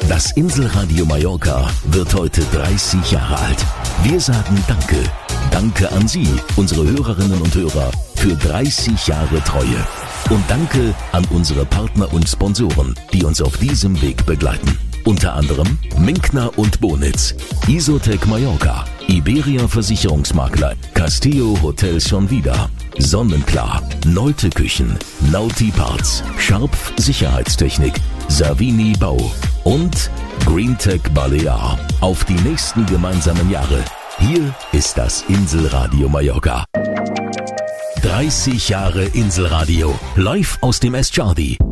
Das Inselradio Mallorca wird heute 30 Jahre alt. Wir sagen Danke. Danke an Sie, unsere Hörerinnen und Hörer, für 30 Jahre Treue. Und danke an unsere Partner und Sponsoren, die uns auf diesem Weg begleiten. Unter anderem Minkner und Bonitz, Isotec Mallorca, Iberia Versicherungsmakler, Castillo Hotels schon wieder, Sonnenklar, Neute Küchen, Nauti Parts, Scharpf Sicherheitstechnik, Savini Bau und Greentech Balear. Auf die nächsten gemeinsamen Jahre. Hier ist das Inselradio Mallorca. 30 Jahre Inselradio, live aus dem Eschardi.